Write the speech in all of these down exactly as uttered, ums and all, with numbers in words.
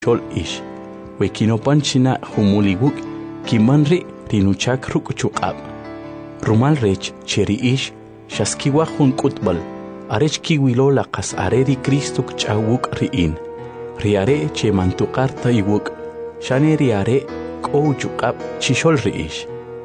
chol ish. We kinopan china humuliguk kimanri rinuchak ruk chukab. Rumal rech cheri ish shaskiwa hun kutbal. Arech kiwilo la kas areri Kristo kchawuk riin. Riare che mantukarta iwuk. Shane riare kou chukab chishol riish.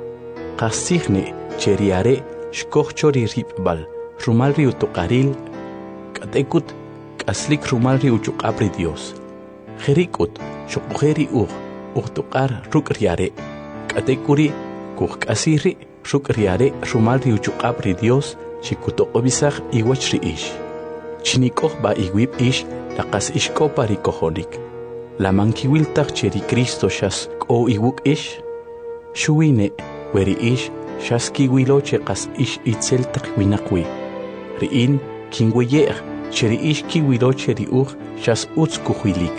Kasigne che riare shkochori ripbal. Rumal riu tukaril katekut kaslik rumal riu chukabri Dios. Jerikut shukujeri ug ug tukar ruk riare. Katekuri kuk kasiri ruk riare rumal riu chukabri Dios chikuto obisach iwach riish. Chinikoh ba igwib ish lakas ishko parikohonik. La mankiwiltach cheri Kristo shas ko iwuk ish. Shuine weri ish shas kiwilo chekas ish itzel takwinakwi. Riin kingweyer cheri ish kiwilo cheri ug shas utz kuhuilik.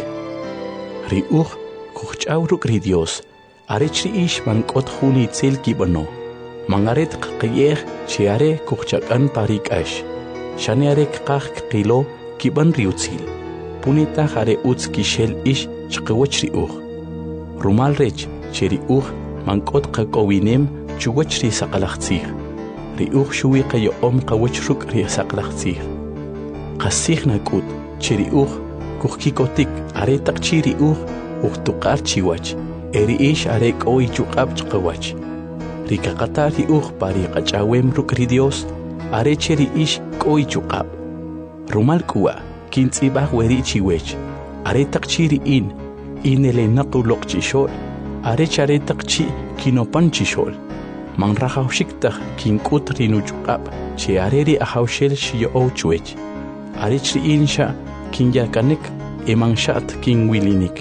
Ri ug kuchawruk ri Dios. Arech ri ish man kot huni itzel kibano. Mangaret qqiyer chiare kuchakan parik ash. Shaniare qaq qilo kiban riutzil. Punita hare utz kishel ish chqwach ri ug. Rumal rech cheri ug man kot qaqowinem chuwach ri saqalaxtzir. Ri ug shuwi qayo om qawach ruk ri saqalaxtzir. Qasig nakut cheri ug kuhkikotik are taqchiri ug ug tuqar chiwach. Eri ish are qoi chuqab chqwach. Rikaqata ri ug pari qachawem ruk ri Dios are cheri ish qoi chuqab. Rumal kuwa kintzibah weri chiwech. Are taqchiri in inele naquloq chishol. Are chare taqchi kinopan chishol. Man rahawshikta kinkut rinu chuqab. Che areri ahawshel shiyo chuwech. Are chri insha kinyakanek emanshat kinwilinik.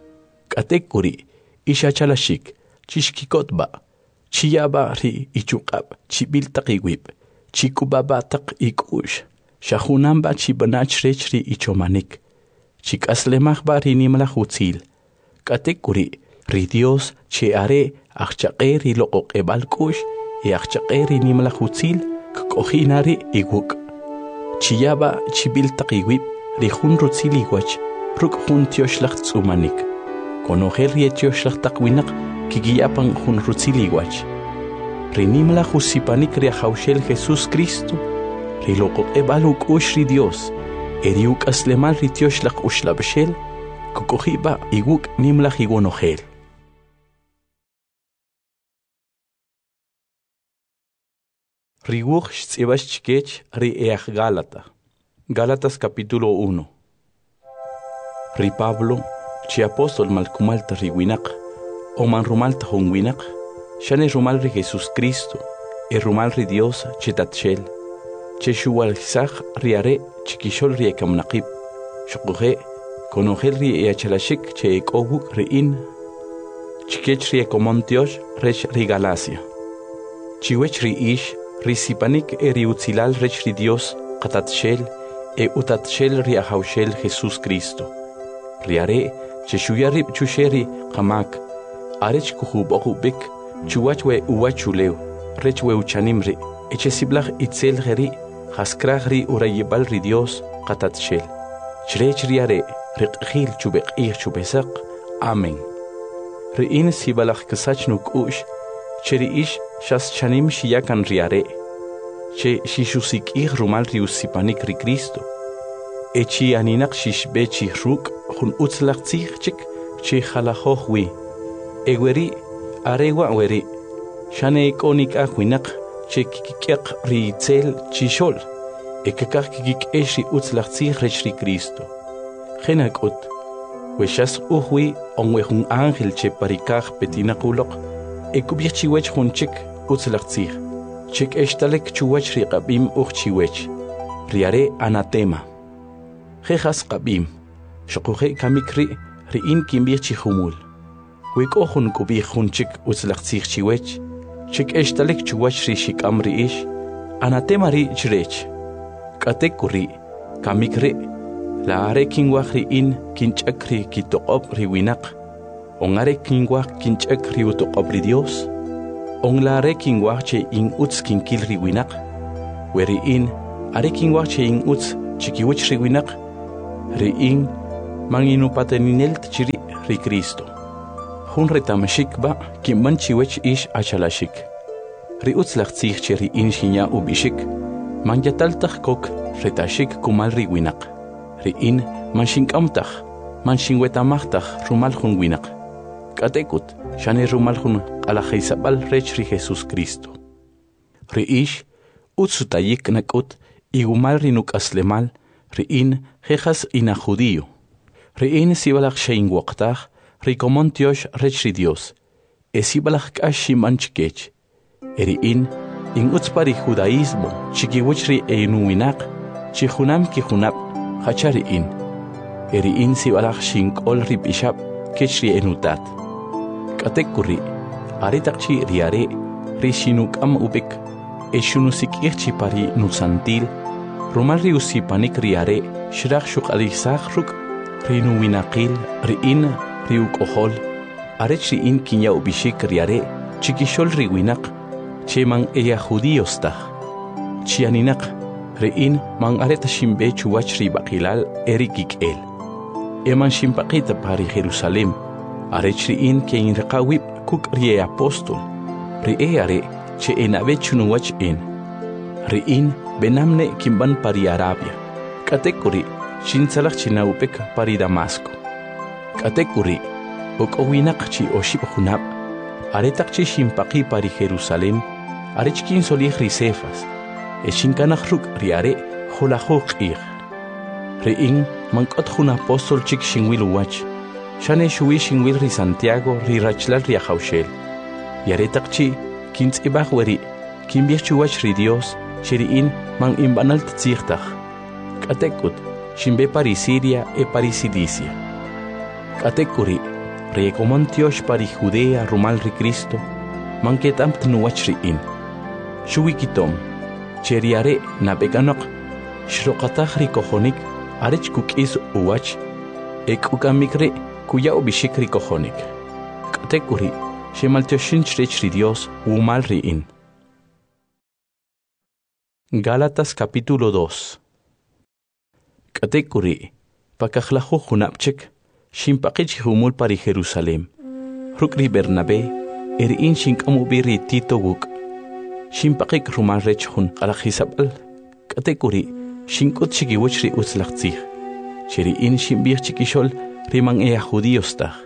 Katekuri isha chalashik chishkikotba. Chiyaba ri ichuqab chibiltaqiwib. Chikubaba taq ikush. Shahunamba chibanach rechri ichomanik. Chikaslemahba rinimla hutzil. Katekuri ri Dios che are achchaqeri loqoq ebalkush e achchaqeri nimla hutzil kohinari iguk. Chiyaba chibiltaqiwib ri hun rutzil igwach ruk hun tioshlach tsumanik. Konoher ri tioshlach taqwinak kigiyapan hun rutzil igwach. Ri nimla husipanik ri hawshel Jesus Cristo. Ri loqoq ebaluk ush ri Dios. Eriuk aslemal ri tioshlach ushlabshel kokohiba iguk nimla higonohel. Riwuch tzibach chkech ri each Galata. Gálatas capítulo uno. Ri Pablo, chi apóstol malkumalta riwinak, o man rumalta honwinak, shane rumal ri Jesus Cristo, e rumal ri Dios chitatshel, che shuwalzach riare chikishol ri ekamnaqib, shukuhe, konogel ri eachalashik che ekoguk riin, chikech ri ekomontiosh rech ri Galacia. Chiwech ri ish, risipanik e riutzilal rech ri Dios qatatshel e utatshel ri ahawshel Jesus Cristo. Riare che shuyarib chusheri qamak arech kuhubokubik chuwach we uwachuleu rech we uchanimri eche siblach itzel geri haskrach ri urayibal ri Dios qatatshel. Chrech riare riqhil chubek ich chubesak. Amen. Riin sibalach kasachnuk ush cheri ish shas chanim shiyakan riare. Che shishusik ich rumal riusipanik ri Cristo. Echi aninak shishbe chi ruk hun utzlach tzich che khalahoh wi. Egweri arewa weri. Shane ikonik akwinak che kikik ri tzel chishol. Ekakak kikik eshi utzlach tzich rech ri Cristo. Genakut. Weshas uhwi onwe hun angel che parikach petinakulok. Ekubich chiwech hun chik utzlach tzich. Chik eshtalek chuwach ri qabim uch chiwech. Riare anatema. Jejas qabim. Shokuhe kamikri riin kimbich chihumul. Wik ohun kubich hun chik utzlach tzich chiwech. Chik eshtalek chuwach ri shikam ri ish. Anatema ri chrech. Katekuri kamikri. La are kingwach riin kinchak ri kitoqob ri winak. Ongare kingwach kinchak ri utoqob ri Dios. On la reking wache in uts kinkil riwinak, weri in a reking wache in uts chikiwich riwinak, ri in man inupateninel chiri ri Cristo. Hun retamashik ba kimban chiwech ish achalashik. Ri utzlachtzich chiri inshinya ubishik, man yataltach kok retashik kumal ri winak. Ri in man shinkamtach, man shinwetamachtach rumal hun winak. Katekut, shane rumal hun alajaisabal rech ri Jesus Cristo. Ri ish, utsutayik nakut, igumal rinuk aslemal, ri in jejas ina judío. Ri in sibalach shein waktach, ri komontiosh rech ri Dios. Esibalach kashi manchkech. Eri in, in utspari judaísmo, chikiwich ri einuinak, chihunam kihunap, hachari in. Eri in sibalach shinkol ri bishap, kech ri enutat. Katekuri, aretakchi riare, ri shinukam ubik, eshunusikirchi pari nusantil, rumal ri usipanik riare, shirach shuk alisachruk, ri nuinakil, ri in, ri ukohol, arech ri in kinya ubishik riare, chikishol ri winak, cheman ella judíos taj. Chianinak, ri in man areta shimbe chuwach ri bakilal erikik el. Eman shimpakita pari Jerusalem, arech ri in ke in rekawib kuk ri apostol, ri e are che enabe chunuwach en. Ri in benamne kimban pari Arabia, katekuri shinsalach chinaupek pari Damasco. Katekuri, okowinak chi oshib hunab, aretak chi shimpaki pari Jerusalem, arechkin solih risefas, eshinkanach ruk riare holahok ir. Ri-in mankot jun apostol chik shinwil uwach, shane shui shinwil ri Santiago ri rachlal ri ajaushel. Yaretak chi, kintz ibach weri, kimbiach chuwach ri Dios, shiri-in man imbanal tzirtach. Katekut, shimbe pari Siria e pari Cilicia. Katekuri, ri ekomontiosh pari Judea rumal ri Cristo, manketam tnuwach ri-in. Shuwikitom, cheriare nabeganok, shrokatach ri kohonik, arech kukis uwach, ek ukamikre kuya ubishik ri kohonik. Katekuri, shemaltioshin chrech ri Dios umal ri-in. Gálatas capítulo dos. Katekuri, pakajlajo junapchek, shimpakich humul pari Jerusalem. Rukri Bernabé, eri-in shinkamubiri Tito wuk. Shimpakik rumal rech hun alajisabal. Katekuri, shinkot chikiwich ri utzlachtzich. Shiri-in shimbich chikishol riman ea judíos taj.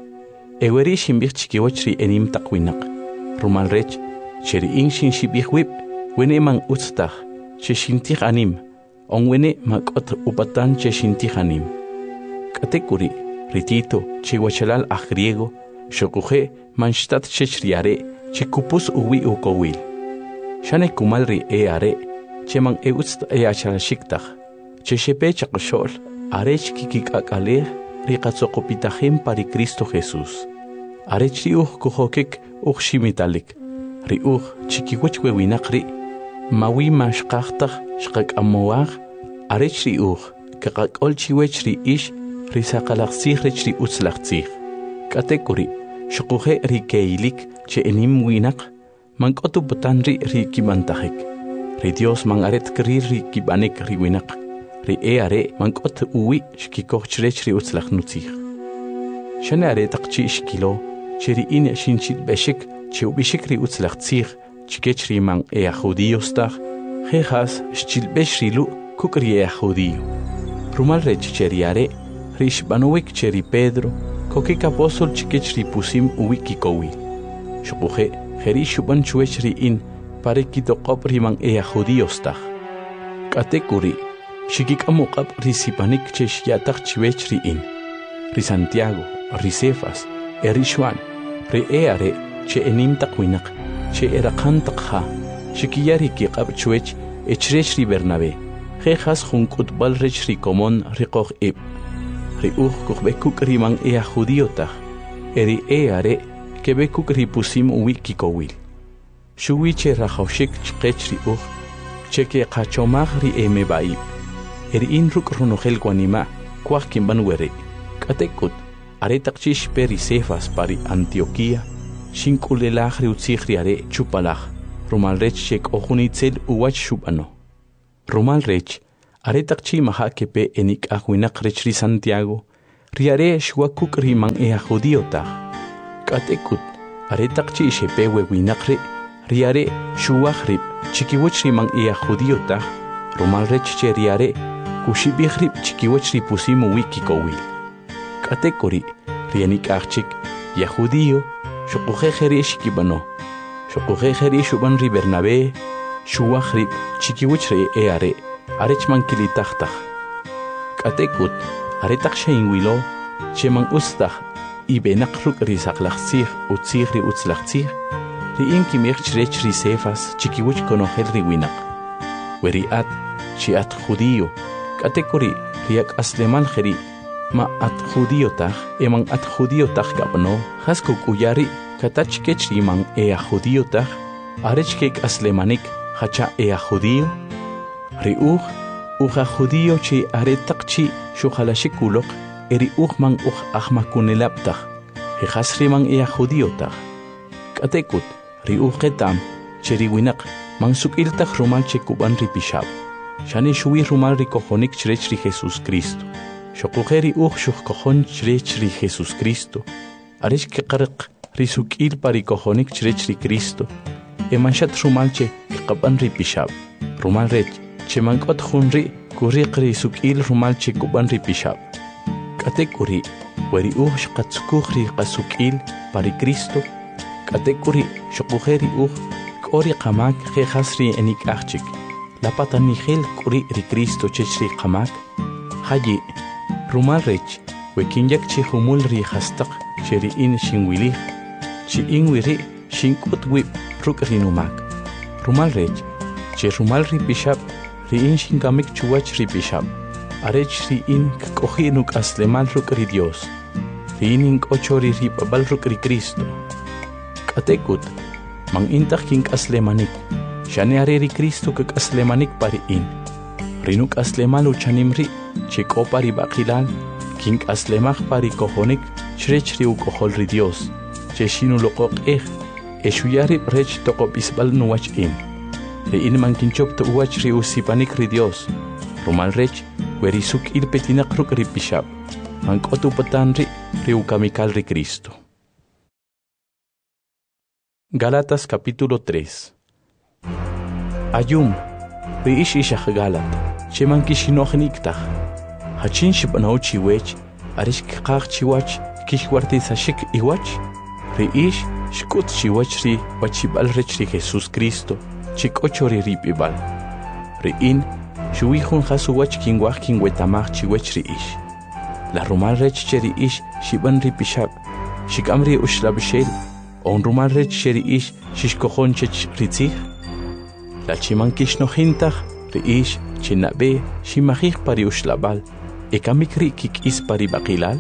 Eweri shimbich chikiwich ri enim takwinak. Rumal rech, shiri-in shinshibich wip, wene man utztaj, che shintich anim, on wene makot upatan che shintich anim. Katekuri, ritito, che wachalal a griego, shokuje manshtat chechriare, che kupus uwi ukowil. Shane kumal ri e are, che man e utzt e achalashiktaj, che shepe chakshol, arech kikik akaleh, ri katzokopitahim pari Cristo Jesús. Arech ri uj kuhokik uj shimitalik, ri uj chikiwich wewinakri, mawi mashkachtaj shkak amoag, arech ri uj, kakak ol chiwech ri ish, ri sakalachzich rech ri utzlachzich. Katekuri, shokuje ri keilik, che enim winak, mankotu botanri ri kibantajik. Ri Dios man aret kri ri kibanek ri winak. Ri e are mankot uwi shkikoch chrech ri utzlachnutzich. Shane are takchi shkilo, cheri in shinchit beshik, che ubishik ri utzlachzich, chikech ri man e a judíos taj, jejas shchilbesh rilu kuk ri e a judío. Rumal rech cheri are, ri shbanuik cheri Pedro, kokik apostol chikech ri pusim uwi kikowi. Shukuje, Jeri shuban chuech ri in, pare kitokop riman ea judíos taj. Katekuri, shikik amokap ri sipanik chesh yatak chuech ri in. Ri Santiago, ri Cefas, eri Juan, ri eare, che enim takwinak, che erakan takha, shikiyari kikap chuech, echrech ri Bernabé, jejas junkut bal rech ri komon ri koch ib. Ri uj kuchbekuk riman ea judío taj, eri eare, que be kukri pusim uwi kikowil. Shuwi che rajaushik chkech ri uj, che ke kachomag ri eme baib. Eri in ruk runogel guanima, kwaj kimban were. Katekut, aretak chish peri Cefas pari Antioquia, shinkulelag ri utzich ri are chupalag, rumal rech chek ojunitzel uwach shubano. Rumal rech, aretak chi maha kepe enik ahuinak rech ri Santiago, riare shwakuk riman ea judío ta. Katekut, aretak chi shepewe winakri, riare shuwakrib, chikiwach riman ea judío ta, rumal rech che riare, kushibihrib chikiwach ripusimu wikikowil. Katekuri, rianik achik, ya judío, shukujejeri shikibano, shukujejeri shuban ri Bernabé, shuwakrib, chikiwach re eare, arechman kilitachtach. Katekut, aretak sheinwilo, cheman ustach, ibenakruk risaklachzich, utzich ri utzlachzich, ri inkimich chrech ri sefas, chikiwach konojel ri winak. Weri at, chi at judío, katekuri, riak asleman jeri, ma at judío taj, eman at judío taj kapno, haskuk uyari, katach kech riman ea judío taj, arech kek aslemanik, hacha ea judío, ri uj, uja judío chi aretak chi shujalashikuloq, eri uj man uj ahmakunelap taj, hejas riman ea judío taj. Katekut, ri uj ketam, cheri winak, man sukil taj rumal che kuban ri pishab, shani shuwi rumal ri kojonik chrech ri Jesús Cristo. Shokujeri uj shuk kojon chrech ri Jesús Cristo, arech ke qarq ri sukil pari kojonik chrech ri Cristo, emanshat rumal che kaban ri pishab, rumal rech, che mankot junri kuriq ri sukil rumal che kuban ri pishab. Katekuri, weri uj shqatsukuj ri qasukil pari Cristo, katekuri shokujeri uj kori qamak jejas ri enik achik, lapatan nigel kuri ri Cristo chech ri qamak, hayi, rumal rech, wekinyak chi humul ri hastaq, cheri in shinwilih, chi inwiri shinkut wip ruk rinumak. Rumal rech, che rumal ri pishab, ri in shinkamik chuwach ri pishab, arech ri in kkohi nuk aslemal ruk ri Dios, ri in inkochori ri babal ruk ri Cristo. Katekut, mang intak kink aslemanik, shane are ri Cristo kak aslemanik pari in, rinuk aslemal uchanimri, che kopari bakilal, kink aslemach pari kojonik, chrech ri ukohol ri Dios, che shinu lokok eh, eshuyari rech tokop isbal nuwach in, ri in man kinchop to uwach ri usipanik ri Dios, rumal rech, weri suk il petinak ruk ri pishab, man kotu patan ri, ri ukamikal ri Cristo. Gálatas capítulo tres. Ayum, ri ish ishach Galat, che man kishinochniktach, hachin shibanaw chiwech, arish kikach chiwach, kishwartizashik iwach, ri ish shkut chiwach ri wachibal rech ri Jesús Cristo, chikocho ri ripibal. Ri in, shuwijun hasuwach kinwach kinwetamach chiwech ri ish. La rumal rech cheri ish shiban ri pishab, shikam ri ushlabshel, on rumal rech cheri ish shishkojon chech ritzich. La chiman kishnojintach, ri ish chinabe shimajich pari ushlabal, ekamikri kikis pari bakilal.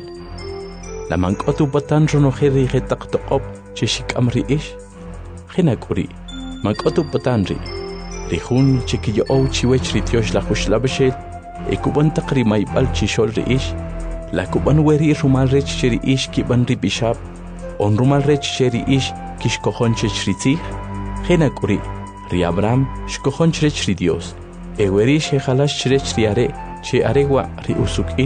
La mankotu patan ronojeri getak toqop cheshikam ri ish. Genakuri, mankotu patan ri, rihun chikiyo ou chiwech rityosh la ushlabshel, ekuban takri maibal chishol ri ish. La kuban weri rumal rech cheri ish kiban ri bishab, on rumal rech cheri ish kishkojon chech ritzich. Genakuri, ri Abraham shkojon chrech ri Dios, e weri shehalash chrech ri are, che arewa ri usukil.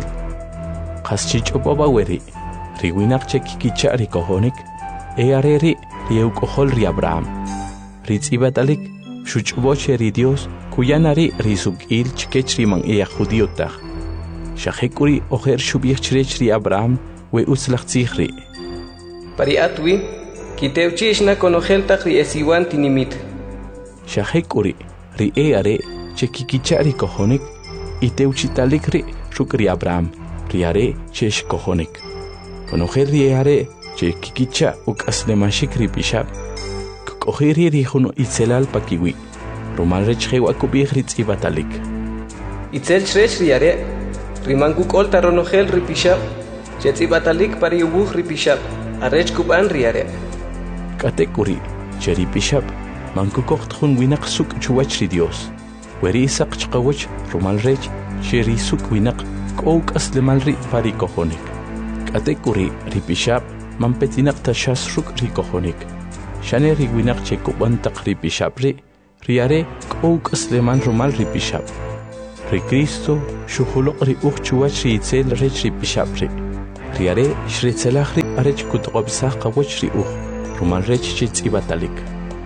Qas chichoboba weri, ri winak che kikicha ri kojonik, e are ri ri eukohol ri Abraham. Ri tzibatalik, shuchboche ri Dios, kuyanari ri sukil chkech ri man ea judío taj. Shahekuri ojer shubich chrech ri Abraham, we utzlachzich ri. Pari atwi, kiteuchishna konojel taj ri esiwan tinimit. Shahekuri, ri e are, che kikicha ri kojonik, iteuchitalik ri ruk ri Abraham, ri are che shkojonik. Konojel ri e are, che kikicha uk aslemashik ri pishab, kokojiri ri juno itzelal pakiwi, rumal rech hewa kubich ri tzibatalik. Itzel chrech ri are, rimanku kolta ronojel ri pishab, che tzibatalik pari ubuj ri pishab, arech kuban ri are. Katekuri, che ri pishab, manku kochtjun winak suk chuwach ri Dios, weri isak chqawach rumal rech, che ri suk winak kouk aslemal ri pari kojonik. Katekuri, ri pishab, man petinak tashas ruk ri kojonik. Shane ri winak che kuban tak ri pishab ri, ri are kouk asleman rumal ri pishab. Ri Cristo shuhulok ri uch chuwach ri itzel rech ri pishab ri. riare shritzelahri arech kutqobsah qawach ri uj rumal rech chitz'ibatalik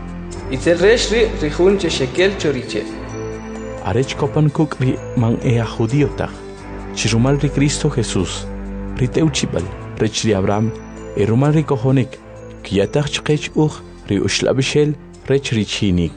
itzel resh ri rijun che shekel choriche arech kopan kuk ri man ea judiotah chirumal ri Cristo Jesús ri teuchibal rech ri Abraham e rumal ri kojonik kiyatah chqech uj ri ushlabishel rech ri chinik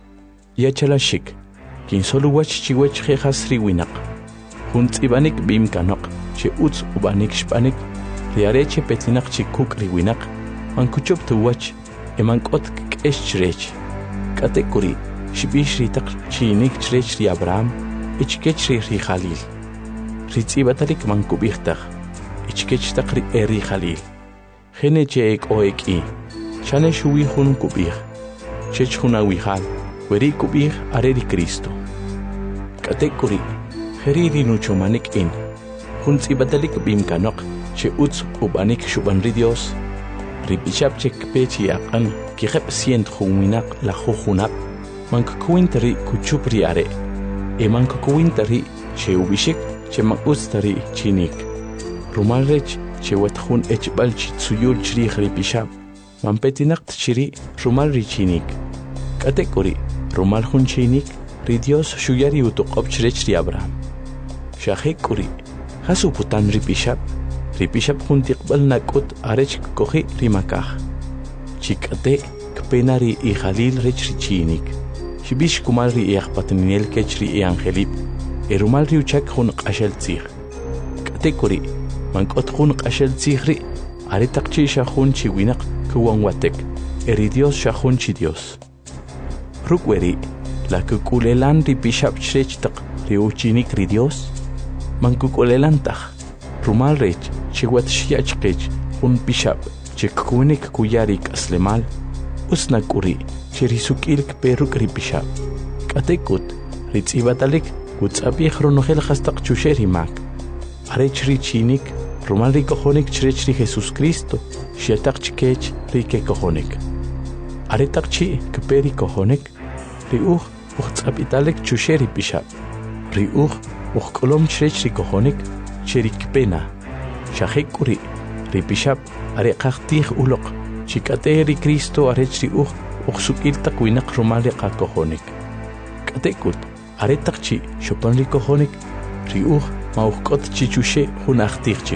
yachalashik kin solo wach chiwech khas ri winaq Hunt ibanik bim kanok, che uts ubanik shpanik, riareche petinak chikuk riwinak, man kuchop tu wach, eman kot kesh chrech. Katekuri, shibish ritak chinik chrech ri Abraham, ichkech ri ri Khalil. Ritzibatarik man kubichtach, ichkech tak ri eri Khalil. Hene che ek oek i, chane shui hun kubich, chech hun awihal, weri kubich are ri Cristo. Katekuri, Heriri nucho manik in. Hunts ibadalik bim kanok, che uts ubanik shuban ri Dios. Ripishap chek pechi akan, kihep sient huminak la huhunak. Man kukuintari kuchupri are. E man kukuintari che ubishik, che man ustari chinik. Rumalrech che wathun echbal chitsuyul chri ripishap. Man petinak chiri rumal ri chinik. Katekori, rumal hun chinik, ri Dios shuyari utuqob chrech ri Abraham. Shahekuri, hasu putan ripishap, ripishap juntiqbal nakut arech kohi rimakah. Chikate kpenari i Khalil rech richinik. Shibish kumal ri iaqpatninel kech ri angelip, erumal ri uchak hun qashel tzig. Katekuri, mankot hun qashel tzig ri, aretaqchi shahun chiwinaq kuwan watek, eridios shahun chi Dios. Rukweri, la kukulelan ripishap chrech taq ri uchinik ri Dios. Mankukolelantah, rumal rech, chiwat shiachkech, un bishap, chikunik kuyarik aslemal, usnakuri, chirisukilk peruk ripishap. Katekut, ritzibatalik, kutzabih ronogel hastak chusherimak. Arech richinik, rumal rikohonik chrech ri Jesus Cristo, shiatak chikech rike kohonik. Aretakchi kperi kohonik, riuh, uchtzabitalik chusheri bishap. Riuh, Uxkolom chrech ri kohonik, cherik pena. Shahekuri, ripishap, areqahtih ulok, chikate ri Cristo arech ri uj, uxukil takwinak rumali qa kohonik. Katekut, aretakchi, shopan ri kohonik, ri uj, mauhkot chichushe hunahtihchik.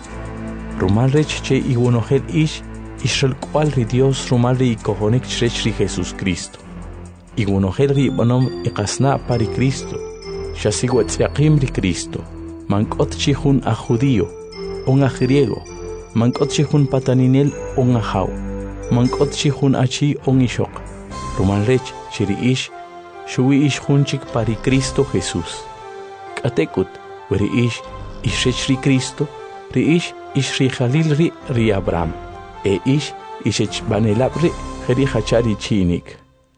Rumal rech che iwonogel ish, ishral kwal ri Dios rumal ri kohonik chrech ri Jesus Cristo. Iwonogel ri bonom iqasna pari Cristo. Shasiwatziaqim ri Cristo, mankot chihun a judío, un a griego, mankot chihun pataninel, un a jau, mankot chihun a chi, un ishok, rumalrech, chiri ish, shui ish hunchik pari Cristo Jesús. Katekut, weri ish, ishech ri Cristo, ri ish, ish ri Khalil ri, ri Abraham, e ish, ishech banelab ri, heri hachari chinik.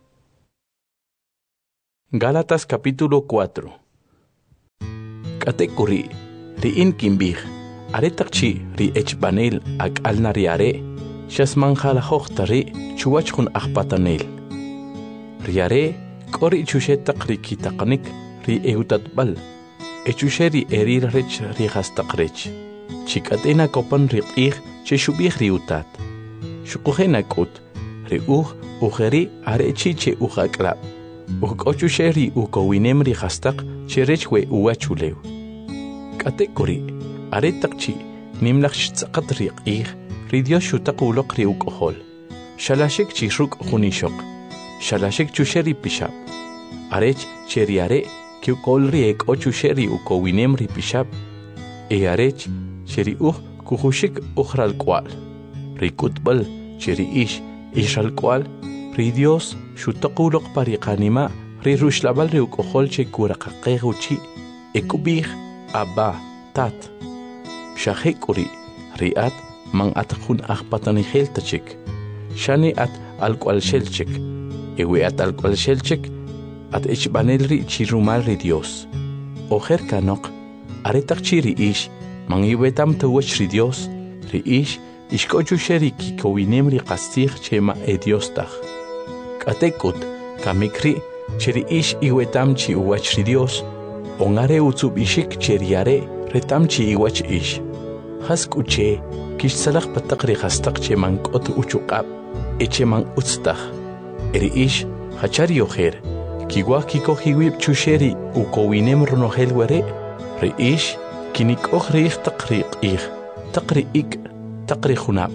Gálatas capítulo cuatro. Katekuri, ri in kimbih, aretakchi ri echbanel ak alnariare, shasman halahochtari, chuachun akpatanel. Riare, kori chushetak ri kitakanik, ri eutatbal, echusheri erir rech ri hastakrech. Chikatena kopan ri ih, cheshubih ri utat. Shukuhena kut, ri uh, ujeri arechi che uhaklab. Ukochusheri ukowinem ri hastak, cherechwe uachulew. Katekuri, aretakchi, nimlach tzaqat ri ih, ri Dios shutaqulok ri ukohol. Shalashek chishuk hunishok. Shalashek chusheri pishap. Arech cheriare, kiukol ri ek ochusheri ukowinem ri pishap. E arech, cheri uh kuhushik uhral kwal. Ri kutbal, cheri ish, ishal kwal. Ri Dios shutaqulok pariqanima, ri rushlabal ri ukohol che kuraqaqeguchi, ekubih, Abba, tat. Shahekuri, riat, man atakun akpatani heltachik. Shani at alqual shelchik. Ewe at alqual shelchik, at echbanelri chirumal ri Dios. Oher kanok, aretak chiri ish, man iwetam tawach ri Dios, ri ish, ishkochu sheri kikowinem ri qastih chema e Dios tach. Katekut, kamikri, chiri ish iwetam chi uwach ri Dios, ongare utsub ishik cheriare retam chi iwach ish. hask uche kish salak pataqri khastaq che man qot uchuqab eche man utstaq eri ish hachari ojer kiwa kiko hiwib chusheri ukowinem runohel were ri ish kinik okhri taqriq ih taqri ik taqri khunab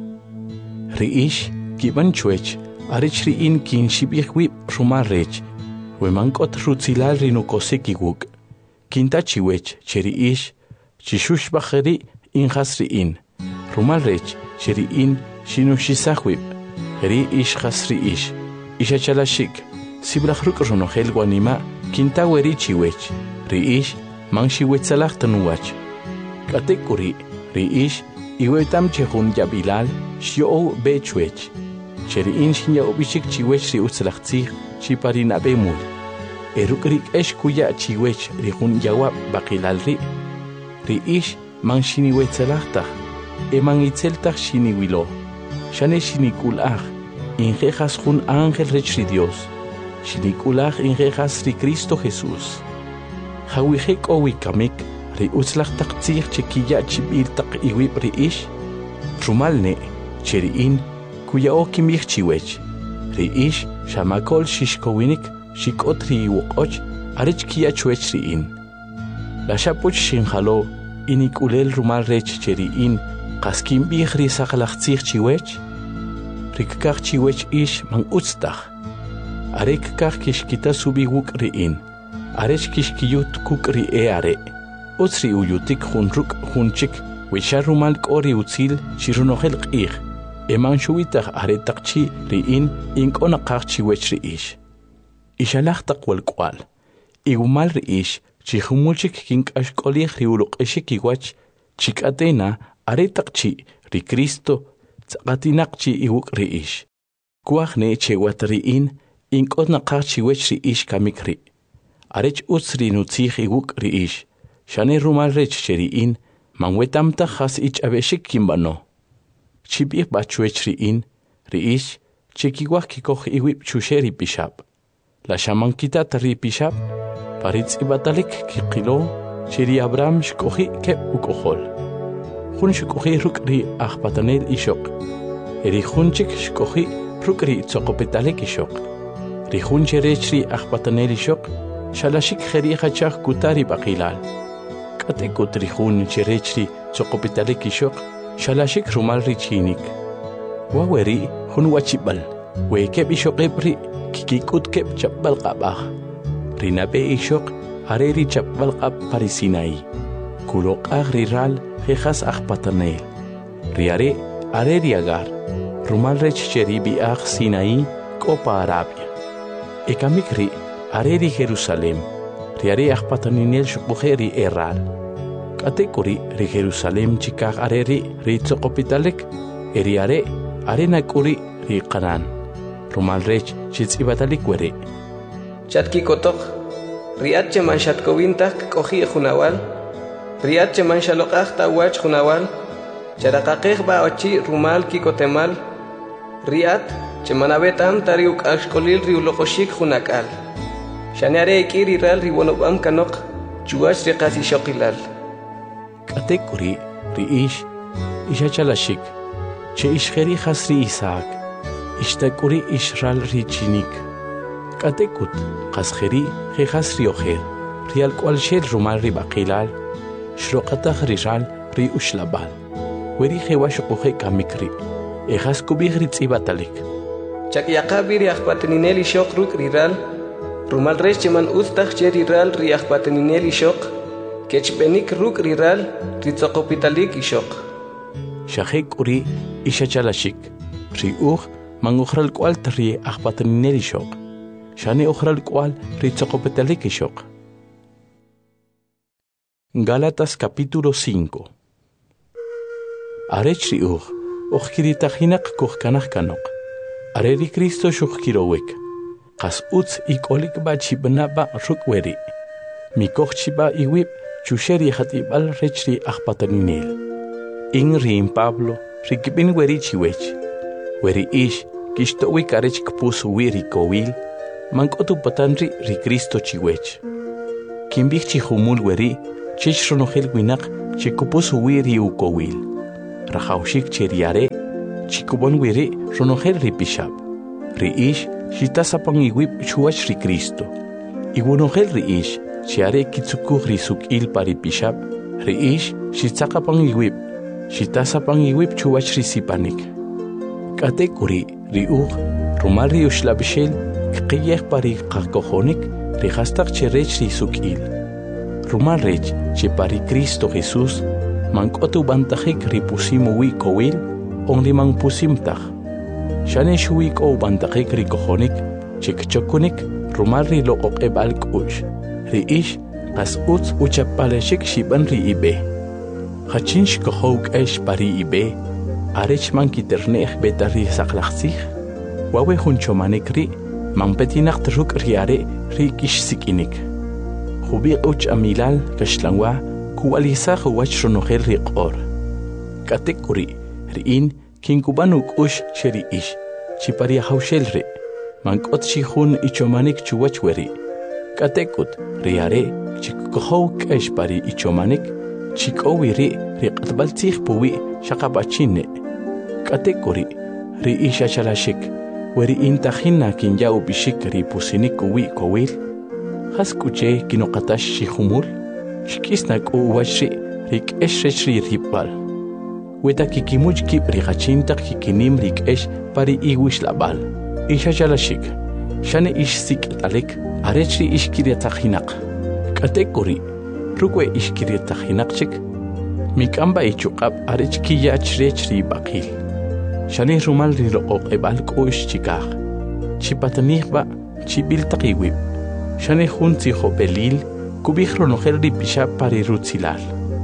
ri ish kiban chuech arich ri in kin shibih wib rumal rech we man qot rutzilal rinu kosekiguk kinta chiwech cheri ish chishush bakhri in khasri in rumal rech cheri in shinushisahwib ri ish khasri ish isha chalashik siblakhruk runo helwanima kinta weri chiwech ri ish man shiwetsalak tanuwach katekuri ri ish iwetam chehun yabilal shio bechwech cheri in shinya obishik chiwech ri utsalaktzig chiparina bemul erukrik esh kuya chiwech ri hun yawa bakilal ri ri ish man shiniwetsalakta eman itzeltak shiniwilo shane shinikulaj injejas jun ángel rech ri Dios shinikulaj injejas ri Cristo Jesús hawihek owikamik ri utzlaktak tzig chekiya chibiltak iwib ri ish rumalne cheri in kuya okimich chiwech ri ish shamakol shishkowinik shikot ri iwoqoch arech kiya chuech ri in la shapuch shinjalo inikulel rumal rech cheri in qaskim bih ri saqlaq tzig chiwech rikkaq chiwech ish man utztaq arek kaq kishkita subiguk ri in arech kishkiyut kuk ri e are utzri uyutik junruk junchik wisha rumal k'ori utzil shirunohel q'ij eman shuwitaq aretaq chi ri in ink'onaqaq chiwech ri ish ishalaj taq walk'wal igumal ri ish chijumulchik kink'axk'olij ri uruq'ixik iwach chik'atena aretaq chi ri Cristo tzaqatinaq chi iwuk ri ish kuaj ne chewat ri in ink'onaqaq chiwech ri ish kamik ri arech utz ri nutzij iwuk ri ish shane rumal rech cheri in manwetamta has ich abeshik kimbano chibih bachuech ri in ri ish chekiwaj kikoj iwib chusheri pishab la shamankita ri pishab paritz ibatalik kikilo cheri Abraham shkoji keb ukojol jun shkoji ruk ri ajpatanel ishok eri junchik shkoji ruk ri tzoqopetalik ishok ri jun cherech ri ajpatanel ishok shalashik kheri khachaj kutari baqilal katekut ri jun cherech ri tzoqopetalik ishok shalashik rumal ri chinik waweri jun wachibal we keb ishok ebri kikikut keb chabal qabaj rinabe ishok hareri chabal qab parisinai kulok agri ral jejas ajpatanel riare areri agar rumal rech cheri bi aj sinai kopa arabia ekamikri areri Jerusalem riare ajpataninel shukbujeri eral katekuri ri Jerusalem chikaj areri ri tzoqopitalek eriare arena kuri ri qanan rumal rech chitz'ibatalik were chatki kotok riat cheman shatkowintak koji junawal riat cheman shaloqaj tawach junawal charaqaqej ba ochi rumal kikotemal riat cheman abetam tariuk ashkolil riuloqoshik junakal shaneare ikiri ral riwonobam kanok chuach riqasi shoqilal katekuri ri ish ishachalashik che ishkheri khasri Isaac ishtakuri ishral ri chinik katekut qaskheri khasri ojer rial kwal shel rumal ri baqilal shroqata khriral ri ushlabal weri khewash qohe kamikri ehas kubih ri tsibatalik chakyaqa bir yaqpatenineli shoq ruk riral rumal resh cheman ustaj cheri ral ri yaqpatenineli shoq kechbenik ruk riral ri tzoqopitalik ishok shahek uri ishachalashik ri uj man ukhral kwal tri aqpatenineli shoq shane ukhral kwal ri tzoqopitalik ishok Gálatas capítulo cinco. Arech ri uj ojkiritajinak kojkanaj kanok areri Cristo shujkirowek qas utz ikolik ba chibna ba rukweri mikoj chiba iwib chusheri hatibal rechri ajpataninel in rin Pablo rikibin weri chiwech weri ish kistowik arech kpus wiri kowil mankotu patanri ri Cristo chiwech kimbich chihumul weri chishronojel winak chikupusu wiri ukowil. Rajaushik cheriare, chikubon wiri ronogel ripishab. Riish, shitasapang iwip chuach ri Cristo. Iwonogel riish, chiare kitsuku risuk il paripishab. Riish, shitsakapang iwip, shitasapang iwip chuach risipanik. Katekuri, riug, rumal riushlabishel, kiyeh pari kakohonik, rihastak cherech risuk il. Rumal rech, che pari Cristo Jesús, mankotu bantajik ripusimu wi kowil, onli mang pusimtaj. Shane shuik o bantajik rikohonik, chikchokunik, rumal ri loqok ebal kush. Riish, kas uts uchapaleshik shiban ri ibe. Hachinsh kohok esh pari ibe, arech man kiternech betari saklaxsih. Wawe hunchomanik ri, man petinak truk riare ri kish sikinik. Hubiq uch amilal kashlangwa, kuwalisa huwach ronogel riqor. Katekuri, riin, kinkubanuk ush sheri ish, chipari haushel ri, mankot shihun ichomanik chuwach weri. Katekut, riare, chikukohok esh pari ichomanik, chikowiri riqatbaltzih puwi shaqapachine. Katekuri, ri isha chalashik, weri intajina kin yau bishik ri pusinik uwi kowil. Haskuche kinokatash shihumul, shkisnak uwashi rik eshri ripal. Weta kikimuch kip rihachintak kikinim rik esh pari iwish labal. Isha chalashik, shane ish sik talik, arechri ish kiriatajinak. Katekuri, rukwe ish kiriatajinakchik, mikamba ichukab arech kiyach rechri bakil. Shane rumal riloqoq ebal kush chikaj. Chipatanihba, chibiltakiwib. Shane junti hopelil, kubih ronogel ripisha pari rutzilal.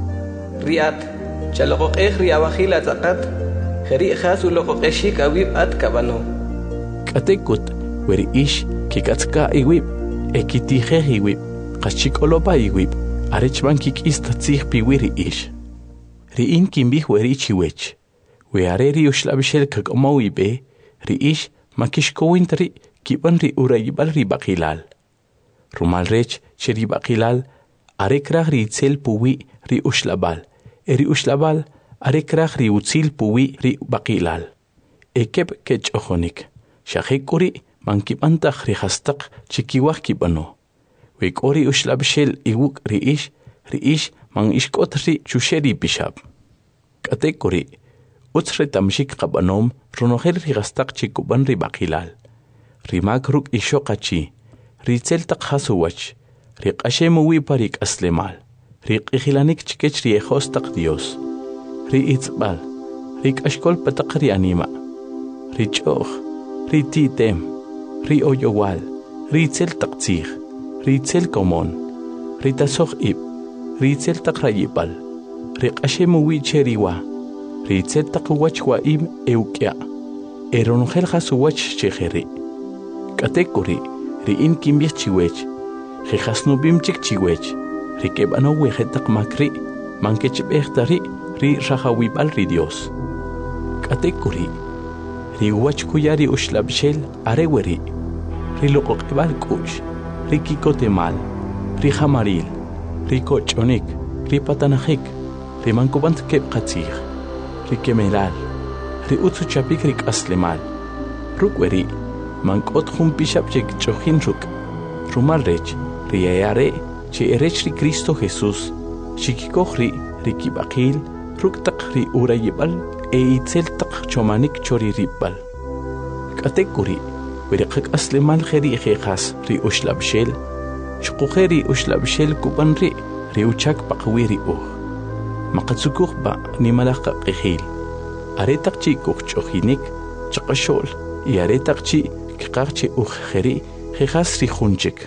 Riat, chaloqoq ej riabajil atzakat, jeri jasu loqoq eshik awib at kabano. Katekut, weri ish, kikatzka iwib, ekitije iwib, kachikolopa iwib, arechman kikistatzih piwiri ish. Riin kimbih weri chiwech, weare riushlabishel kakomo ibe, ri ish, makishkowintri, kiban ri urayibal ribakilal. Rumal rech cheri bakilal, arekrach ri itzel puwi ri ushlabal, eri ushlabal, arekrach ri utzil puwi ri bakilal. Ekep kech ojonik, shahekuri mankipantach ri hastak chikiwach kibano. Wekori ushlabshel iwuk ri ish, ri ish man ishkot ri chusheri bishab. Katekuri, utzre tamshik kabanom, ronogel ri hastak chikuban ri bakilal. Rimak ruk ishokachi, Ritzel tak hasuwach, rik ashemu wiparik aslemal, rik ihilanik chikech riejos tak Dios, ri itzbal, rik ashkol patak ri anima, ri choch, ri titem, ri oyowal, ritzel tak tzich, ritzel komon, ri tasoch ib, ritzel tak rayipal, rik ashemu wicheriwa, ritzel tak wachwa im eukya, eronogel hasuwach chejeri, katekuri, Riin kimbih chiwech, jejasnubim chik chiwech, rikebano wejetak makri, mankechbechtari, ri rajawibal ri Dios. Katekuri, ri wachkuyari ushlabshel areweri, ri loqokebal kush, ri kikotemal, ri jamaril, ri kochonik, ri patanajik, ri mankubant kebkatzig, ri kemelal, ri utsuchapik rik aslemal, rukweri, Mankot jun bishap chek chojin ruk, rumal rech, riayare, che erech ri Cristo Jesús, shikikohri, ri kibakil, ruk tak ri urayibal, e itzel tak chomanik chori ribal. Katekuri, verikak aslemal jeri jejas ri ushlabshel, shukujeri ushlabshel kubanri, ri uchak pakwiri uh. Makatsukuk ba ni malaka kihil, aretak chi kuk chojinik, chakashol, y aretak chi Kaqchi ujjeri, jejas rijunchik.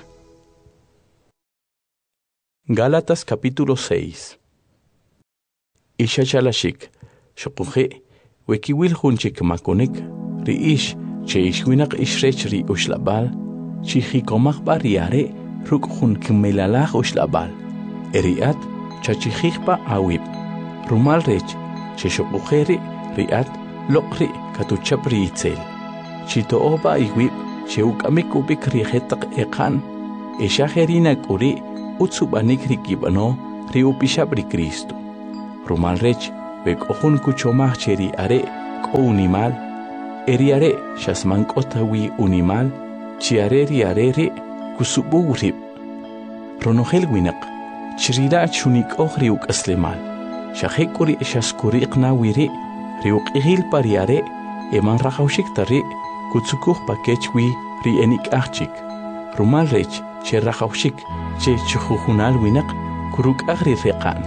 Gálatas capítulo seis. Isha chalashik, shokuje, wekiwil junchik makonik, ri ish, che ishwinak ishrech ri ushlabal, chihikomach bariare, ruk jun kmelalach ushlabal, eriat, chachichikpa awib, rumal rech, che shokujeri, riat, lokri, katuchapri itzel. Chito oba iwib, cheukamik ubik rijetak ekan, eshajerina kuri, utsubanik rikibano, riupishab ri Cristo. rumal rech bek ohun kuchomah cheri are ko unimal eri are shasman kotawi unimal chi are ri are re kusubu rib ronogel winak chirila chunik ohri uk aslemal shahekuri shaskuri iqna wiri riuk ihil pariare eman rahaushik tari kutsukuh pakechwi ri enik achik rumal rech che rahaushik che chuhunal winak kuruk agri reqan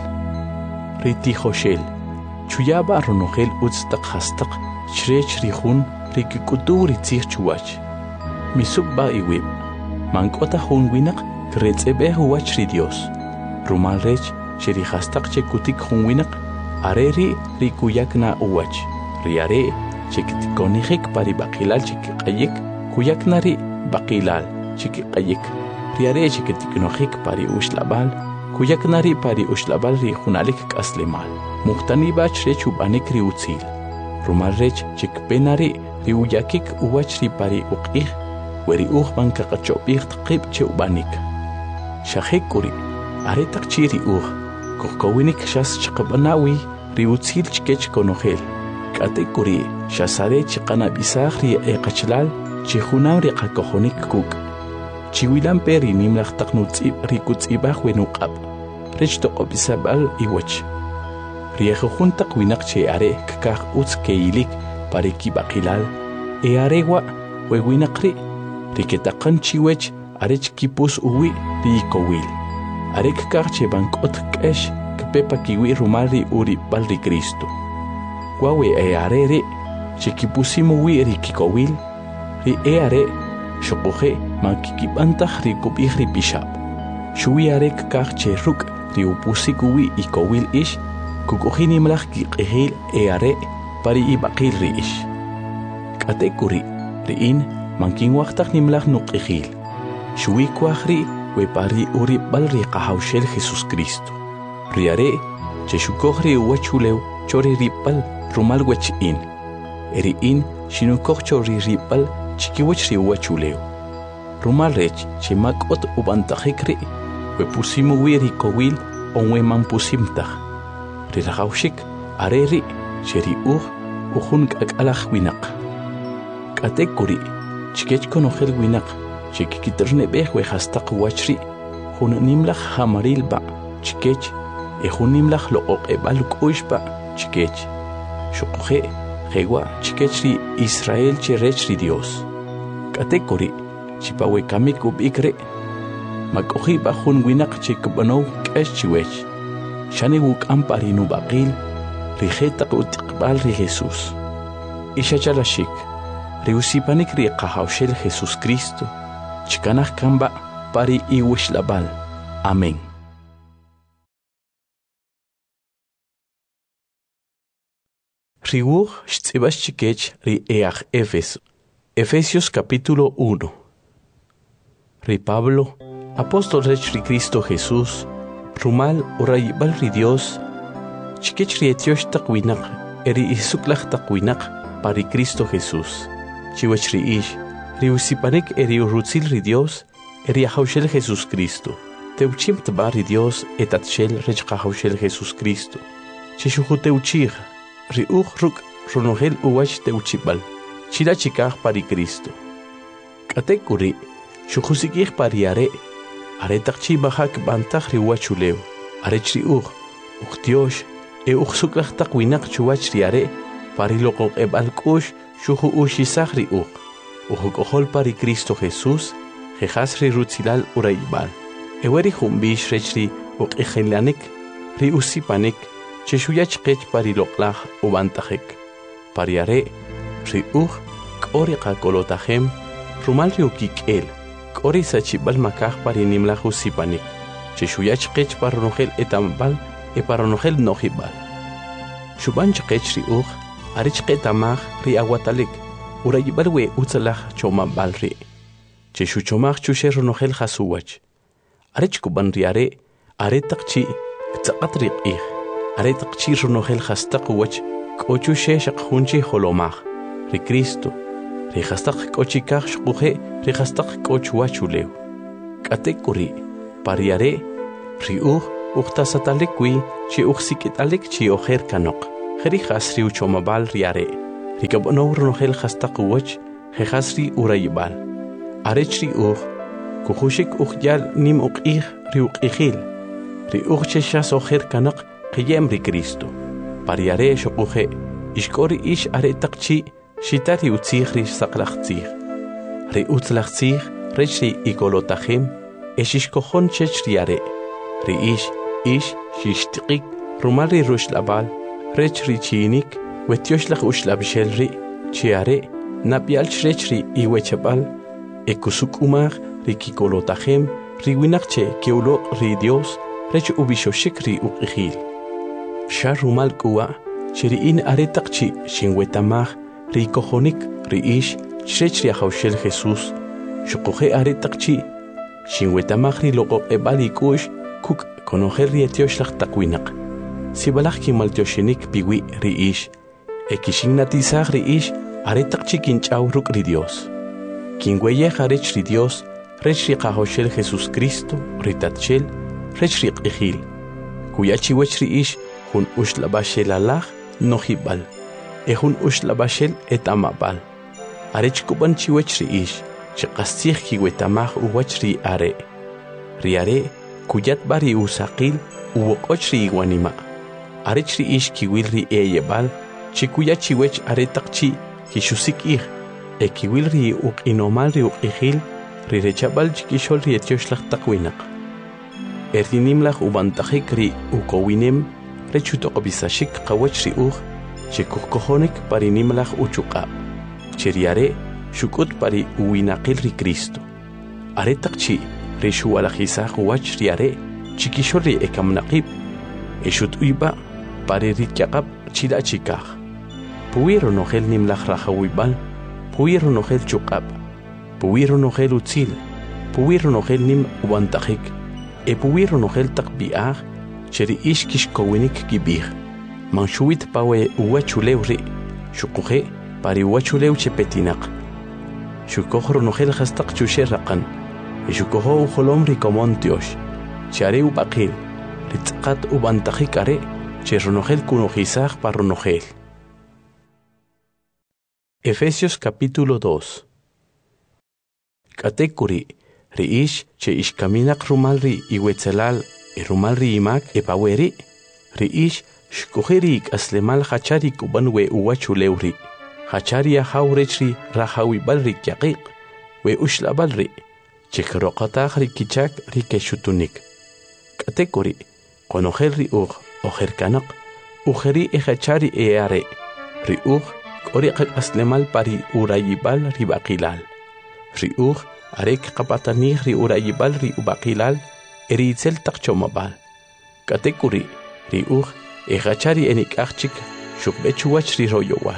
riti hoshel chuyaba ronogel utstaq hastaq chrech rihun rikikuturi tsir chuwach misuk ba iwib mankota hun winak kretsebe huwach ri Dios rumal rech cheri hastaq che kutik hun winak areri rikuyakna uwach riare chektikonihik pari baqilal chikqayik kuyaknari baqilal chikqayik riare chektiknohik pari ushlabal kuyaknari pari ushlabal ri hunalik kaslemal muhtani bach re chubanik ri utzil rumal rech chikpenari ri uyakik uwach ri pari uqih weri uqban kaqachobih tqib chubanik shahekuri aretak chiri uq kokowinik shas chqabanawi ri utzil chkech konogel katekuri shasare chiqana bisah ri eqachlal chihunam ri qakohonik kuk chiwilan peri nimlaq taqnutzib ri kutzibah wenuqab rech toqobisabal iwach ri ejuntaq winaq che are kakaq utz keilik pari kibaqilal e arewa wewinaqri ri ketaqan chiwech arech kipus uwi ri kowil are kakaq che bankot kesh kpepa kiwi rumari uri bal ri Cristo Wawe e arere chikipusimu wi ri kikowil ri e are shokoje mankikibantah ri kubih ri bishab shuwi are kakaq che ruk ri upusiku wi ikowil ish kukuhini mlaq kiqihil e are pari ibaqil ri ish katekuri ri in mankin waqtaq nimlaq nuqihil shuwi kwahri we pari uri bal ri qahawshel Jesus Cristo ri are che shukohri wachulew chori ripal rumal wech in eri in shinukok chori ripal chikiwech ri wachuleo rumal rech chimakot ubantajikri we pusimu wiri kowil onwe man pusimtaj ri rahaushik areri cheri uj ujun kakalaj winaq katekuri chikech konogel winaq chikikiterne bej we hastaq wachri hun nimlaj hamaril ba chikech e hun nimlaj loqoq ebal kushba chikech shuqje jewa chikechri Israel cherech ri Dios katekuri chipawe kamiku bikre makohi bajun winaq chikbano kesh chiwech shani wuk amparinu baqil rijeta qutqbal ri Jesus ishachalashik riusipanik ri qahawshel Jesus Cristo chikanaj kamba pari iwishlabal amén. Riuj shtzibas chikech ri eaj Efeso. Efesios capítulo uno. Ri Pablo, apóstol rech ri Cristo Jesús, rumal urayibal ri Dios, chikech ri etiosh taqwinaq, eri isuklaj taqwinaq pari Cristo Jesús. Chiwech ri ish, ri usipanik eri urutzil ri Dios, eri ahawshel Jesús Cristo. Teuchim tba ri Dios etatshel rech qahawshel Jesús Cristo. Chishuju teuchij, ri uj ruk ronogel uwach teuchibal, chila chikaj pari Cristo. Katekuri, shujusikij pari are, are takchi bajak bantaj ri uwachuleo, are chri uj, uj Dios, e uj suklaj taqwinaq chuwach ri are, pari loqoq ebal kush, shuju ushisaj ri uj, uj kohol pari Cristo Jesús, jejas ri rutzilal uraibal. Eweri jumbish rechri uj ejelanik, ri usipanik, cheshuyach qech pari loqlaj ubantajek. Pari are, ri uj, k'ori qakolotajem, rumal ri ukik'el, k'ori sachibal makaj pari nimlaj usipanik. Cheshuyach qech paronogel etambal, e paronogel nojibal. Shubanch qech ri uj, arich qetamaj ri aguatalik, urayibal we utzalaj chomabal ri. Cheshuchomaj chushe ronogel jasuwach. Arich kuban ri are, are taqchi, ktzaqat ri q'ij. Are taqchi ronogel jastaq wach, k'ochu she shaqjunchi holomaj, ri Cristo, ri jastaq k'ochikaj shquje, ri jastaq k'och wachulew. Katekuri, pari are, ri uj uqtasatalikwi chi uqsikitalik chi ojer kanok. Jeri hasri uchomabal riare. Rikabonor nohel hastakuwach, hejasri urayibal. Arechri uj, kuhushik ujyal nim uqih ri uqihil. Ri ujcheshas ojer kanok, qiyem ri Cristo. Pariare shokuje, ishkori ish aretakchi, shitari utzihri saklachtzih. Ri utzlachtzih, rechri igolotahim, eshishkohon chechriare. Ri ish, ish, shishtiqik, rumari rushlabal, rechri chinik, wetyoslach ushlabshelri, chiare, napialch rechri iwechabal, ekusuk umar, ri kigolotahim, ri winakche keulo ri Dios, rech ubishoshik ri uqihil. Sha rumal kuwa, chiri in aretakchi, shinwetamach, ri kohonik, ri ish, chechri ahaushel Jesus, shukoje aretakchi, shinwetamach ri loqo ebali kush, kuk konojer ri etyoslach takwinak. Sibalach kimaltyoshinik piwi ri ish, ekishignatizach ri ish, aretakchi kinchaw ruk ri Dios. Kinweyej arech ri Dios, rech ri qahoshel Jesus Cristo, ri tatchel, rech ri qihil. Kuyachi wech ri ish, hun ushlabashel alach, nohibal. E hun ushlabashel et amabal. Arech kuban chiwech ri ish, chiqastich kiwetamach uwach ri are. Ri are, kuyat bari usaqil, uwoqoch ri iwanima. Arech ri ish kiwil ri eyebal, chikuyachi wech aretakchi, kishusik ih. E kiwil ri uq inomal ri uqihil, ri rechabal chikishol ri etyoslach takwinak. Erdinimlach ubantajik ri ukowinem, rechutoqobisashik qawach ri uq, chikukohonik parinimlach uchuqab. Cheriare, shukut pari uwinaqil ri Cristo. Aretakchi, ri shuwalajisaj uwach ri are, chikishol ri ekamnaqib. Eshut uyba, pari ri kyaqab chila chikaj. Puwiro nojel nimlach rajawibal, puwiro nojel chuqab, puwiro nojel utzil, puwiro nojel nim ubantajik, e puwiro nojel takbiaj, cheri ish kishkowinik kibij. Manshuit pawe uwachulew ri, shukuje pari uwachulew chepetinak. Shukojro nojel hastak chusherraqan, e shukojo ujolom ri komontiosh, chare ubaqil, ritzqat ubantajik are, cherronojel kunojizaj parronojel. Efesios capítulo dos. Katekuri, ri ish, che ish kaminak rumalri iwetzelal, e rumalri imak e paweri, ri ish, shkujeri aslemal hachari kuban we uwachulewri, hachari ahaurechri rahawibalri kyaqiq, we ushlabalri, chekroqataj ri kichak ri keshutunik. Katekuri, konojel ri uj, ojerkanak, ujeri e hachari e are, ri uj, Oriqak aslemal pari urayibal ri baqilal. Ri uj, arek qapatanij ri urayibal ri ubaqilal, eri itzel taqchomabal. Katekuri, ri uj, e hachari enikachik, shukbechuwach ri royowal.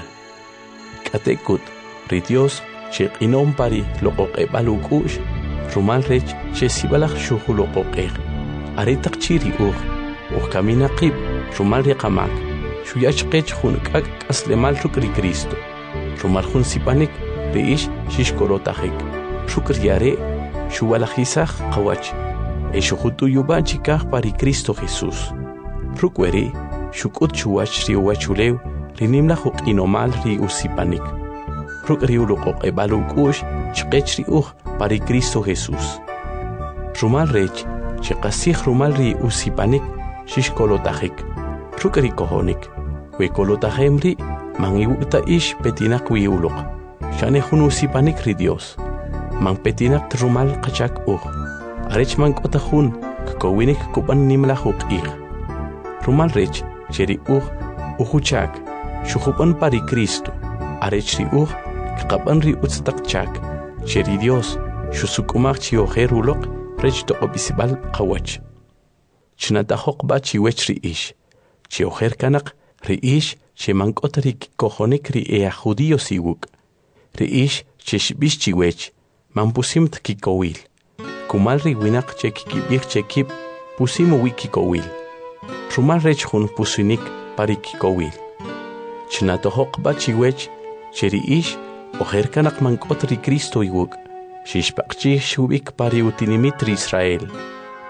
Katekut, ri Dios, shek inom pari loqoqebal ukush, rumal rech, shesibalach shuhu loqoqeg. Aretakchi ri uj, uj kaminaqib, rumal ri qamak. Shuyach qech hunkak aslemal ruk ri Cristo. Rumar hun sipanik ri ish shishkorotajik. Shukriare shuwalajizaj qawach. E shuhutu yuban chikaj pari Cristo Jesús. Rukweri shukut chuwach ri uwachulew ri nimlaj uq inomal ri usipanik. Ruk ri uloqoq ebal ukush chqech ri uj pari Cristo Jesús. Rumal rech chiqasij rumal ri usipanik shishkolotajik. Ruk ri kohonik. We kolotajemri, man iwuta ish petinak wiulok. Shane hun usipanik ri Dios. Man petinak trumal kachak uj. Arech man kotajun, kakowinik kuban nimlaj uq ig. Rumal rech, cheri uj, ujuchak, shujupan pari Cristo. Arech ri uj, kakapan ri utstak chak. Cheri Dios, shusukumak chi ojer ulok, rech toqobisibal qawach. Chnatajok ba chiwech ri ish. Chi ojer kanak, ri ish che mankotri kohonik ri ea judío siwuk. Ri ish che shbish chiwech, mampusimt kikowil. Kumal ri winak che kikibik che kip, pusimo wikikowil. Rumal rech hun pusinik pari kikowil. Chnatohok ba chiwech, che ri ish, ojer kanak mankotri Cristo iwuk. Shishpakchi shubik pari utinimit ri Israel.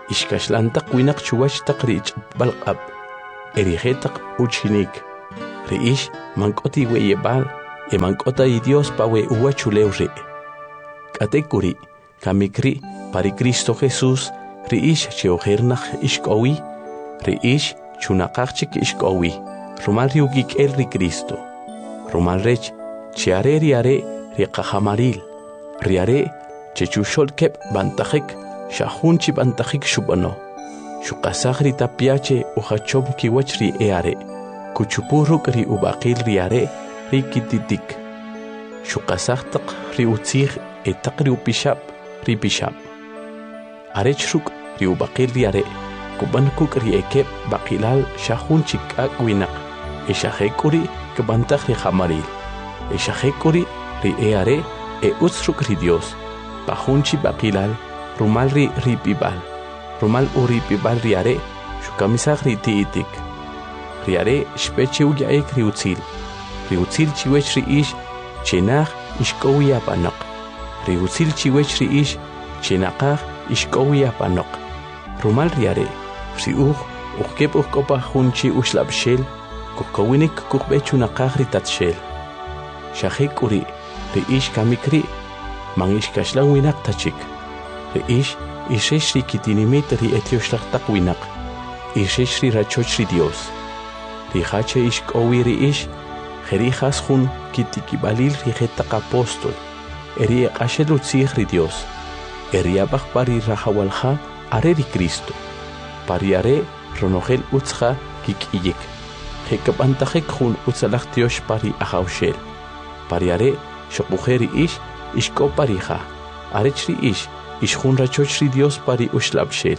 ishkashlantaq winaq chuwashtaq ri'ch'balq'ab erijetaq uchinik ri'ish mank'oti we'yeb'al e mank'ota y Dios pa we uwachulew ri' k'atek'uri kamikri pari Cristo Jesús ri'ish cheojernaq ixk'owi ri'ish chunaqaq chik ixk'owi rumal ri ukik'el ri Cristo rumal rech chiare riare riqajamaril riare chechuxol kep bantajik shahun chi bantajik shubano shuqasaq ri tapiache ujachom kiwach ri eare kuchupuruk ri ubaqil riare ri kititik shuqasaq taq ri utzig etaq ri upishab ri pishab arech ruk ri ubaqil riare kubankuk ri ekep baqilal shahun chi k'ak winaq eshajekuri kbantaj ri jamaril eshajekuri ri eare e utzruk ri Dios pajunchi baqilal rumal ri ripibal rumal uri pibal riare shukamisaq ri tiitik riare shpeche uyaek ri utzil ri utzil chiwech ri ish chenaq ishkowi apanaq ri utzil chiwech ri ish chenaqaq ishkowi apanaq rumal riare ri uj ujkep ujkopa junchi ushlabshel kukowinik kukbechunaqaq ri tatshel shajek uri ri ish kamikri man ishkashlan winaq tachik ri ish ishesh ri kitinimit ri etioxlaqtaq winaq ishesh ri rachoch ri Dios ri hache ishk'owi ri ish jerijas jun kitikibalil ri jetaq apóstol eri eqashel utzij ri Dios eri abaq pari rajawalja are ri Cristo pari are ronojel utzja kik'iyik jekab'antajik jun utzalaj tiox pari ajawxel pari are shokujeri ish ishko parija arech ri ish ishjun rachoch ri Dios pari ushlabshel.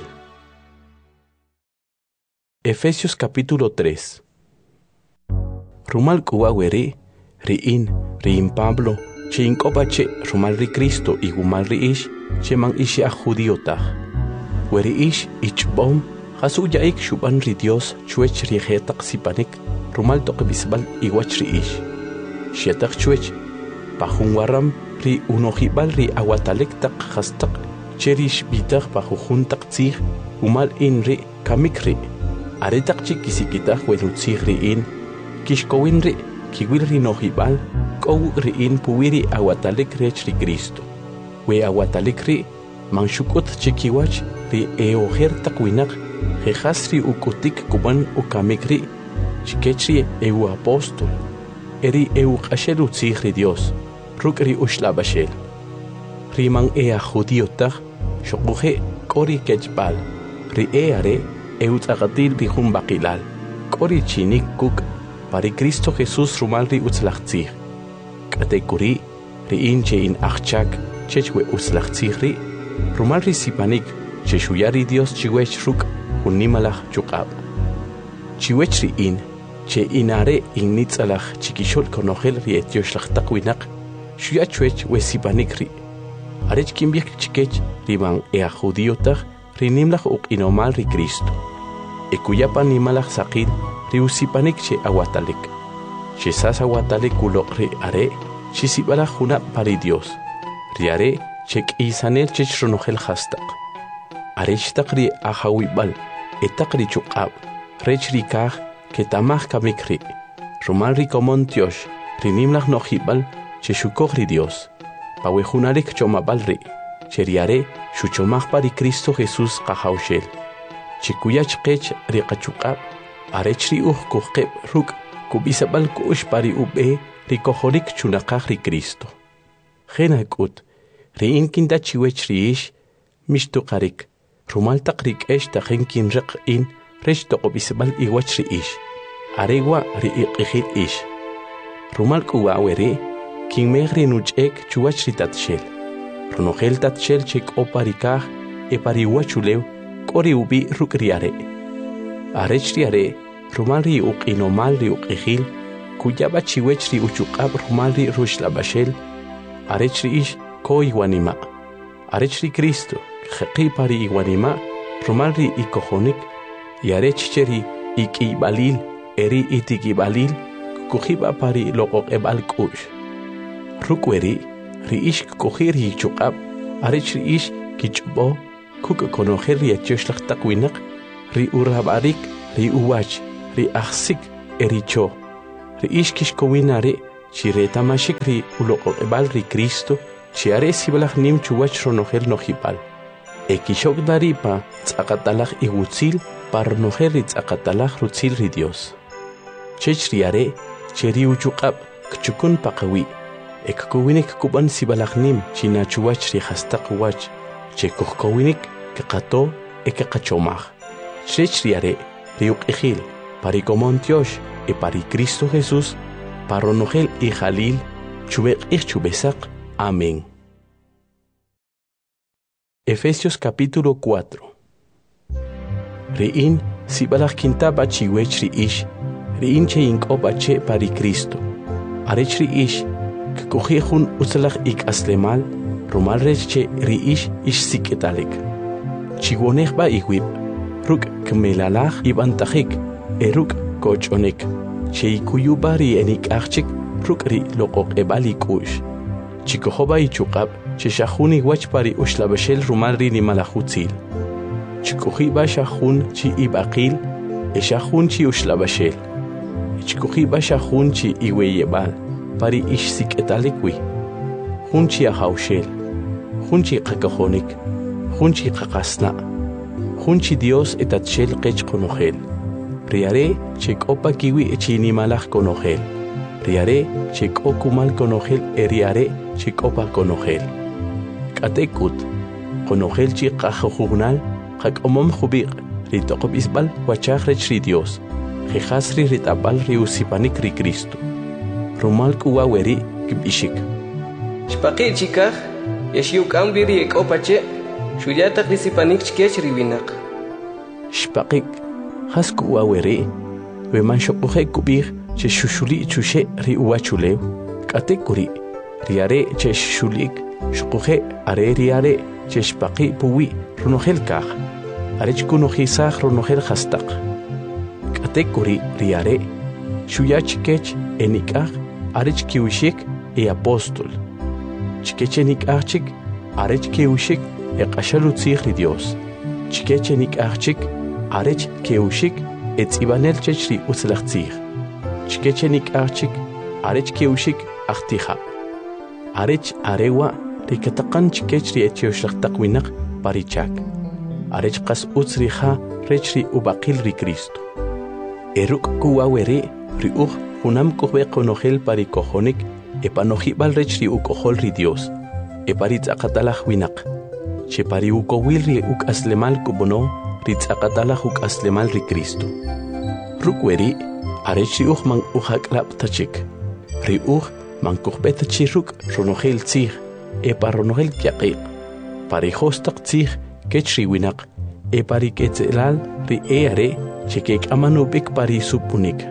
Efesios capítulo tres. Rumal kuwaweri riin riin Pablo che inkopache rumal ri Cristo y gumal ri ish che man ishi a judiotah weri ish ichbom hasu yaik shuban ri Dios chuech ri jetaq sipanik rumal toqbisbal iwach ri ish shetaq chuech pajun waram ri unojibal ri awatalek taq hastaq cherish bitaq pajujun taq tzij umal in ri kamikri aretaq chikisikitaq welutzij ri in kishkowin ri kiwil ri nojibal kow ri in puwiri awatalek rech ri Cristo we awatalek ri manshukut chikiwach ri eojer taq winaq jejas ri ukutik kuban ukamikri chikechri eu apóstol eri eu qashel utzij ri Dios ruk ri ushlabashel riman ea judiotaq shokuje kori kechbal ri eare eu tzaqatil ri jun baqilal kori chinik kuk pari Cristo Jesús rumal ri utzlaqtzij k'atekuri ri in che in achchak chechwe utzlaqtzij ri rumal ri sipanik che shuyari Dios chiwech ruk jun nimalaj chuqab chiwech ri in che inare in nitzalaj chikishol konojel ri etioxlaqtaq winaq shuya chuech we sipanik ri arech kimbik chikech riman ea judiotaq ri nimlaj uq'inomal ri Cristo e kuyapa nimalaj saqil ri usipanik che awatalek che sas awatalek uloq ri are che sibalaj junab pari Dios ri are che k'isanel chech ronojel hastaq arech taq ri ajawibal etaq ri chuqab rech ri kaj que tamaj kamik ri rumal ri komon tiox ri nimlaj nojibal che shukoj ri Dios pawe junarek chomabal ri che riare shuchomaj pari Cristo Jesús qajawxel che kuyach qech ri qachuqab arech ri uj kujqeb ruk kubisabal ku'ux pari ub'e ri kojorik chunaqaj ri Cristo jena k'ut ri in kinta chiwech ri ish mixtuqarik rumal taq ri k'ex tajen kinreq in rech toqobisabal iwach ri ish arewa ri iq'ijil ish rumal k'uwa'weri kinmej ri nuch'ek chuwach ri tatxel ronojel tatxel che k'o pari kaj e pari wachulew k'o ri ub'i ruk' ri are arech ri are rumal ri uq'inomal ri uq'ijil kuyaba chiwech ri uchuq'ab rumal ri ruxlab'axel arech ri ish ko iwanima arech ri Cristo jeqi pari iwanima rumal ri ikojonik y arech che ri ik'iybalil eri itik'ibalil kujiba pari loqoq'eb'al k'u'x ruk' weri ri ish kuji ri chuq'ab arech ri ish kich'b'o kuk konojer ri achoshlaq taqwinaq ri urabarik ri uwach ri aksik ericho ri ishkish kowinare chireta mashik ri uloqebal ri Cristo chiare sibalaq nim chuwach ronojel nojipal ekishok daripa tzaqatalaq iwutzil parnojer ri tzaqatalaq rutzil ri Dios chech riare cheri uchuqab kchukun paqawi ekkowinik kuban sibalaq nim china chuwach ri hastaq wach chekokkowinik kaqato ekaqachomaj chech riare ri uqijil paricomontiosh e pari Cristo Jesús parronojel y jalil chubeq ich chubesaq. Amén. Efesios capítulo cuatro. Riin sibalaq kintaba chiwech riish riin che inqoba che pari Cristo arech riish kukujijun utzalaq ik aslemal rumal rech che riish ish siketalik chiwonejba iwib ruk kmelalaj ibantajik eruk kochonik che ikuyubari enik achik ruk ri loqoq ebali kush chikojoba ichuqab che shahuni wach pari ushlabashel rumal ri ni malajutzil chikujiba shahun chi ibaqil e shahun chi ushlabashel chikujiba shahun chi iweyebal pari ish siketalikwi hun chi ahaushel hun chi qakajonik hun chi qaqasna hun chi Dios etatshel qech konojel riare chekopa kiwi chini malaj konojel riare chekokumal konojel eriare chekopa konojel katekut konojel chi qajojugnal qakomom jubiq ritoqob isbal wachajrech ri Dios jejasri ritabal ri usipanik ri Cristo rumal kuwaweri kibishik shpaqi chikaj yashiukam biri ekopache shuyata risipanik chkech riwinaq shpaqik hasku wawere we man shoqoje kubir che shushuli chushe ri uwachulew katekuri riare che shulik shoqoje are riare che shpaqi puwi runojel kaj are chkunoji saj runojel hastaq katekuri riare shuyach kech enikaj are chkiwishik e apóstol chkechenik achik are chkiwishik e qashalutzij ri Dios chkechenik achik arech keushik etzibanel chechri utzlachtzig chkechenik archik arech keushik achtija arech arewa rikataqan chkechri etioshaqtaqwinaq parichak arech qas utzriha rechri ubaqil ri Cristo eruk kuwawere ri uj hunam kuhbe konojel parikojonik epanojibal rechri ukojol ri Dios eparitaqatalaj winaq chepari ukowil ri uk aslemal kubono ritzaqatala huk aslemal ri Cristo rukweri arechi uj man ujaklab tachik ri uj man kuhbet chiruk ronojel tzig e paronojel kyaqiq parejostaq tzig kechri winaq e pariketzelal ri eare chekek amanubik pari supunik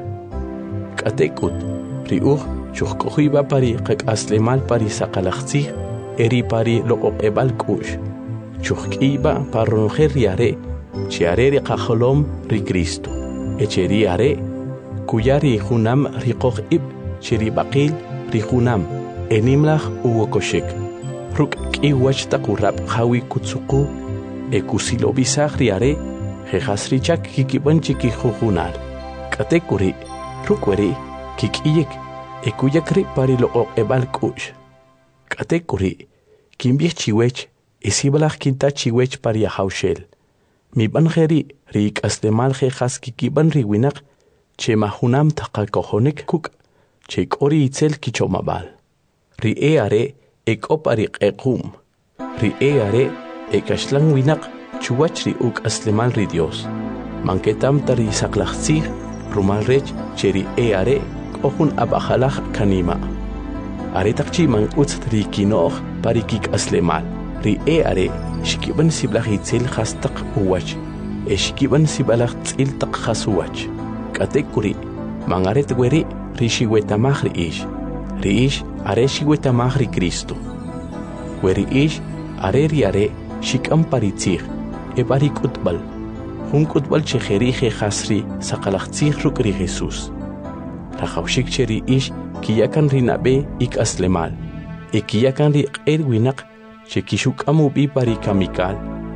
katekut ri uj chujkojiba pari qak aslemal pari saqalaqtzig eri pari loqoqebal kush chujkiba paronojel riare chiare ri qajolom ri Cristo echeriare kuyari junam ri qojib chiri baqil ri junam enimlaj uwokoshek ruk kiwach taqurab hawi kutsuqu ekusilobisaj riare jejasrichak kikiban chiki jujunal katekuri rukweri kikiyek ekuyakri pari loqoq ebal kush katekuri kimbich chiwech isibalaj kinta chiwech pari haushel mi banjeri rik aslemal jejas kikiban ri winaq che mahunam taqakojonik kuk che kori itzel kichomabal ri eare ekopari qequm ri eare ekashlan winaq chuwach ri uk aslemal ri Dios manketam tari saqlaqtzig rumal rech che ri eare qojun abajalaj kanima are taqchi man utz ri kinoj pari kik aslemal ri eare shikiban siblaj itzel hastaq uwach e shikiban sibalaj tzil taq hasuwach katekuri mangaret weri ri shiwetamaj ri ish ri ish are shiwetamaj ri Cristo weri ish are ri are shikam paritzig e pari kutbal hun kutbal chejeri jejasri saqalaqtzig ruk ri Jesús rajawshik cheri ish kiyakan ri nabe ik aslemal e kiyakan ri q'er winaq chekishuk amubi pari kamikal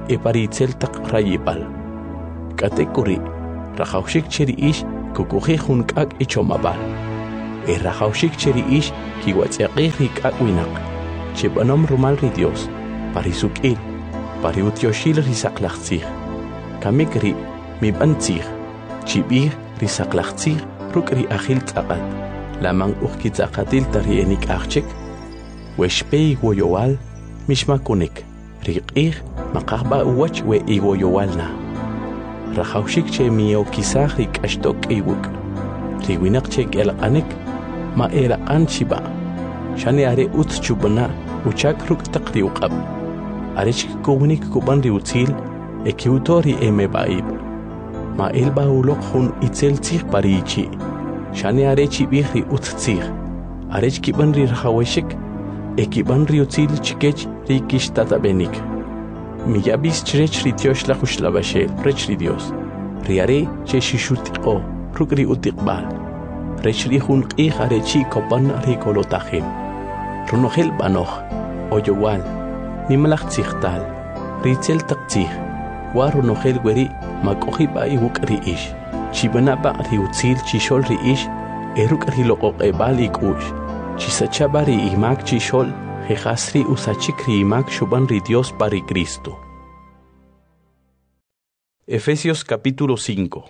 e paritzel taq rayipal. Katekuri, rajaushik cheri ish kukuji hunkak ichomabal. E rajaushik cheri ish kiwatsiaqi rikak winak. Chebanom rumal ri Dios, parisukil, pariutyoshil risaklachtzig. Kamikri, mibantzig, chibir risaklachtzig, rukri ahil tzaqat. Lamang uxkitzaqatil tari enik achchik. Weshpei woyowal, mishmakunik. Riqih, maqahba uwach we iwoyowalna. Rajaushik che miyo kisah rik ashtok iwuk. Riwinak che gelaqanik, ma elaqan shiba. Shani are ut chubana, uchak ruk taqri uqab. Arechik kubunik kuban riutzil, ekiutori eme baib. Ma elba ulok hun itzel tzig parichi. Shani arechi bihri ut tzig. Arech kiban ri rajaweshik, ekiban riutzil chikech rikish tatabenik. Miyabis chrech rityosh la khushlabashel, rech ri Dios. Riare che shishutiko, ruk ri utiqbal. Rech ri hun qih arechi kopan ri kolotahim. Runohel banoch, oyowal, nimalach tzigtal, ritzel taqtzig, wa runohel weri makohi ba iwuk ri ish. Chibana ba riutzil chishol ri ish, eruk ri loqoq ebal ikush. Chisachaba ri imak chishol, jejasri usachik ri imak shuban ri Dios pari Cristo. Efesios capítulo cinco.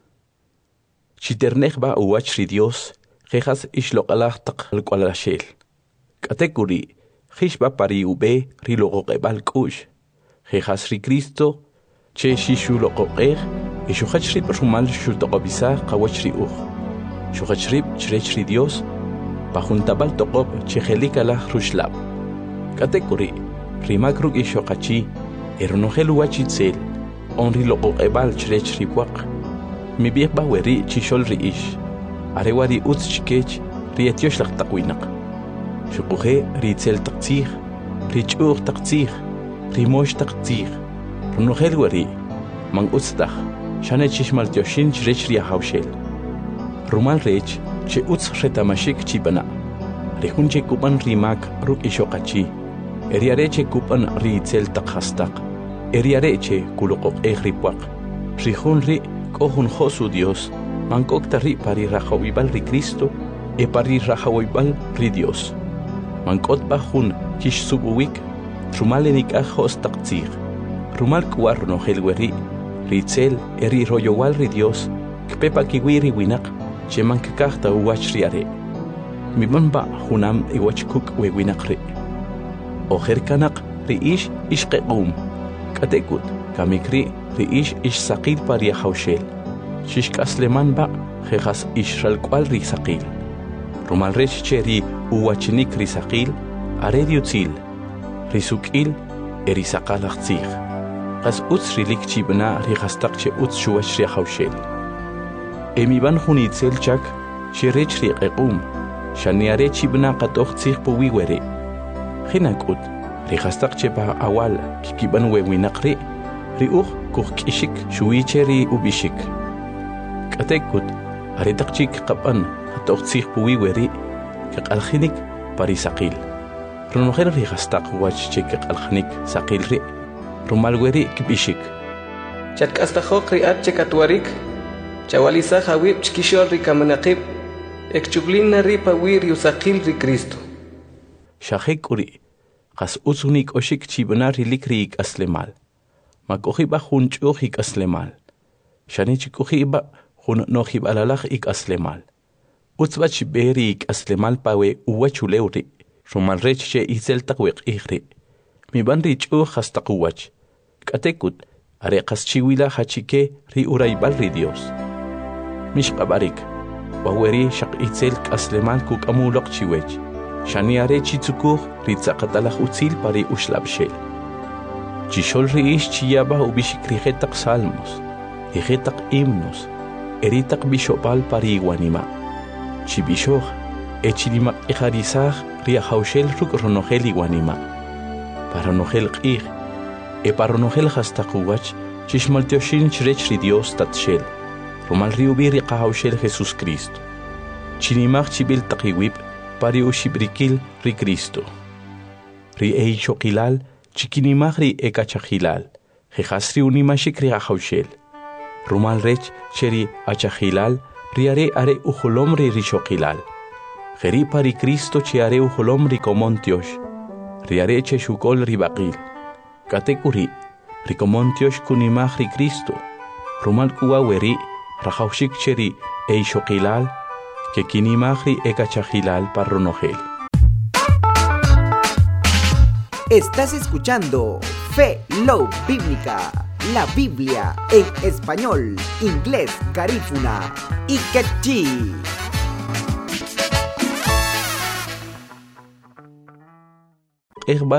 Chiternech ba uwach ri Dios, jejas ishloqalach taq alqualashel. Katekuri, jishba pari ube ri loqoq ebal kush. Jejas ri Cristo, che shishu loqoqer, ishuhachrib rumal shutoqobisa qawach ri uj. Shuhachrib chrech ri Dios, pajuntabal toqob chejelikala rushlab. Katekuri, rimakruk ishoqachi, eronogel uachitzel, onri loqoqebal chrech ri waq. Mi biqba weri chishol ri ish. Arewari utz chikech, ri etyosh laq taqwinaq. Shukuhe ritzel taqtzig, richur taqtzig, rimosh taqtzig. Runogel weri, mang utztaq, shane chishmal tyoshin chrech ri ahawshel. Rumal rech, che utz retamashik chibana. Rehun che kupan rimak ruk ishoqachi. Eriare che kupan ritzel taqhastaq. Eriare che kuloqoq egripwaq. Rihun ri kohun josu Dios, mankokta ri pari rajawibal ri Cristo, e pari rajawibal ri Dios. Mankot bajun kish subuwik, rumal enik ajos taqtzig. Rumal kuar no helweri, ritzel eri royowal ri Dios, kpepa kiwiri winak, che mankakahta uwach riare. Miman ba hunam iwach kuk we winak ri. Oher kanak ri ish ishqequm. Katekut, kamikri ri ish ish saqil pari ahawshel. Shishk asleman ba, jejas ishral kwal ri saqil. Rumal rech cheri uwachinik ri saqil, are riutzil, risukil, eri saqalachtzig. Qas utz rilik chibna ri khastaq che utz shuwach ri ahawshel. Emi ban hunitzel chak, che rech ri qequm, shaniare chibna qatoq tzig puwi weri. Khinakut, ri khastaq che ba awal, kikiban we winaqri, ri uq kuq kishik shuwi che ri ubishik. Katekut, are taqchik qaban, qatoq tzig puwi weri, kaqalkhinik pari saqil. Runoher ri khastaq wach che kaqalkhinik saqil ri, rumal weri kibishik. Chatkastajok riat chekatwarik, chawaliza hawib chkishol ri kamanaqib, ekchublina ri pawir yusaqil ri Cristo. Shahek uri, qas uzunik oshik chibana rilik ri ik aslemal. Makohi ba hun chuh ik aslemal. Shani chikuhi ba hun nohib alalach ik aslemal. Utzba chiberi ik aslemal pawe uwa chuleuri. Rumal rech che izel taqwiq ihri. Mi ban ri chuh hastaquwach. Katekut, are qas chiwila hachike ri uraibal ri Dios. Mish qabarik, waweri shaq izel aslemal kuk amulok chiwech. Shani are chitsukur ritzaqatalach utzil pari ushlabshel. Chishol ri ish chiyaba ubishik rijetaq salmos, rijetaq himnos, eritaq bishopal pari iguanima. Chibishoj, echilimak ijarizaj riahaushel ruk ronogel iguanima. Paronogel qih, e paronogel hastaquwach, chishmaltioshin chrech ri Dios tatshel, rumal riubiri qahaushel Jesus Cristo. Chinimaj chibil taqiwib, pari ushibrikil ri Cristo. Ri eichokilal, chikinimaj ri ekachajilal, jejasri unimashik ria haushel. Rumal rech cheri achahilal riare are ujolomri rishoqilal. Jeri pari Cristo chiare ujolomri comontiosh. Riare che shukol ribaqil. Katekuri ricomontiosh kunimahri Cristo. Rumal kuaweri rajaushik cheri eishoqilal que kinimahri ekachahilal parronogel. Estás escuchando Fe Low Bíblica, la Biblia en español, inglés, garífuna y quechí.